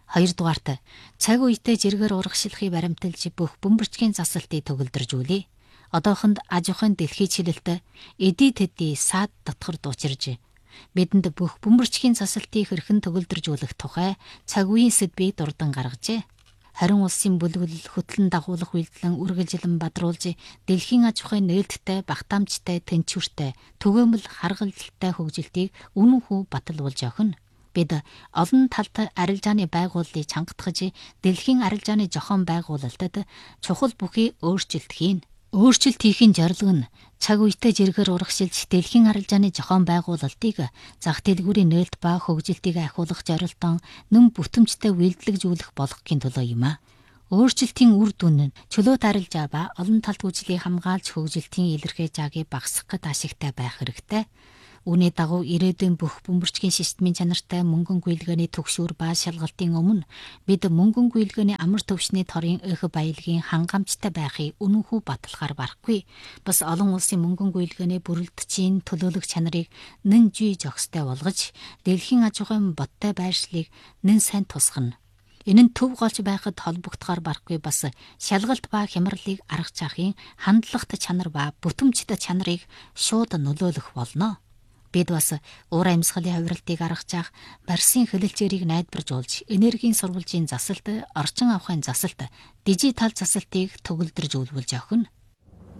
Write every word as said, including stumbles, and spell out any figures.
Хоёрдугаарт цаг үедээ зэрэгээр урагшлахыг баримталж бүх бөмбөрчгийн засалтыг төгөлдржүүлээ. Одоохонд аж ахуйн дэлхийн чилэлт эдий төдий саад татхар дуучирж бидэнд бүх бөмбөрчгийн засалтыг хэрхэн төгөлдржүүлэх тухай цаг үеийн сэдвийг дурдан гаргажээ. Харин улсын бүлгэл хөтлөн дагуулах үйлдэлэн үргэлжилэн бадруулж дэлхийн аж ахуйн нээлттэй, багтаамжтай, тэнцвэртэй, түгээмэл харгалзалтай хөгжилтийг үнэн хүү баталуулж өгнө. Бид олон талтай арилжааны байгууллыг чангатгаж дэлхийн арилжааны зохион байгуулалтад чухал бүхий өөрчлөлт хийн. Өөрчлөлт хийхин зорилго нь цаг үедээ зэрэгээр урагшилж дэлхийн арилжааны зохион байгуулалтыг зах дэлгүүрийн нээлт ба хөгжилтийг ахиулах зорилтон нүм бүтэмжтэй үйлдэлжүүлэх болгохын төлөө юм а. Өөрчлөлтийн үр дүн нь чөлөөт арилжаа ба олон талт хүчлийг хамгаалж хөгжилтийн илэрхий жаагийг багасгахад ашигтай байх хэрэгтэй. Үүний дагуу ирээдүйн бүх бөмбөрчгийн системийн чанартай мөнгөн гүйлгээний түгшүүр ба шалгалтын өмнө бид мөнгөн гүйлгээний амар төвшний торын эх баялагын хангамжтай байхыг үнэнхүү баталгаар барахгүй. Бас олон улсын мөнгөн гүйлгээний бүрэлдэхүүн төлөөлөх чанарыг нэн жий зохистой болгож дэлхийн аж ахуйн бодтой байршлыг нэн сайн тусгана. Энэ нь төв голж байхад холбогдохоор барахгүй, бас шалгалт ба хямралыг арга чахын хандлагат чанар ба бүтэмжтэй чанарыг шууд нөлөөлөх болно. Бид бас уур амьсгалын хувиралтыг аргачаах барьсан хэлэлцээрийг найдваржуулж, энергийн сурвалжийн засалт, орчин авахын засалт, дижитал засалтыг төгөлдрж үлбэлж өгнө.